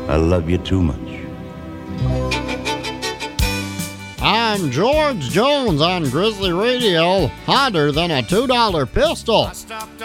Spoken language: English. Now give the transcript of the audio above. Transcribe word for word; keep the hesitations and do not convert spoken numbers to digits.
I love you too much. I'm George Jones on Grizzly Radio, hotter than a two dollar pistol.